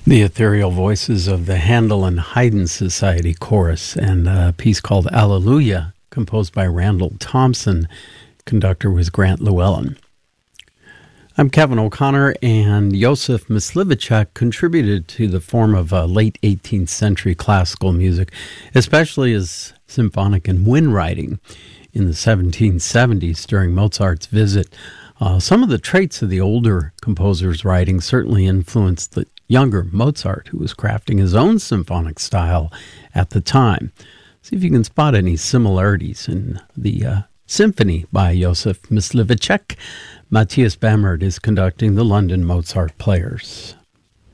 The ethereal voices of the Handel and Haydn Society Chorus and a piece called Alleluia, composed by Randall Thompson. Conductor was Grant Llewellyn. I'm Kevin O'Connor, and Josef Myslivacek contributed to the form of late 18th century classical music, especially his symphonic and wind writing in the 1770s during Mozart's visit. Some of the traits of the older composer's writing certainly influenced the younger Mozart, who was crafting his own symphonic style at the time. See if you can spot any similarities in the symphony by Josef Myslivacek. Matthias Bamert is conducting the London Mozart Players.